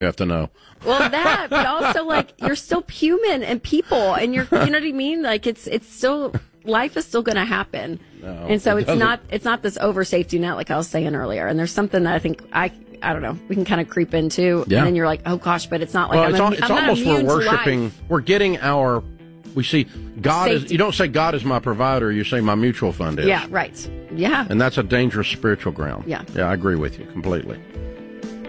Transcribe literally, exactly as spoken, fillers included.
you have to know. Well, that, but also, like, you're still human and people, and you're, you know what I mean? Like, it's, it's still, life is still going to happen. No, and so it it's doesn't. not, it's not this over safety net, like I was saying earlier. And there's something that I think I, I don't know, we can kind of creep into. Yeah. And then you're like, oh gosh, but it's not like Well, I'm, it's, al- immu- it's I'm not almost we're immune to worshiping, life. we're getting our, we see God is, Safety. you don't say God is my provider, you say my mutual fund is. Yeah, right. Yeah. And that's a dangerous spiritual ground. Yeah. Yeah, I agree with you completely.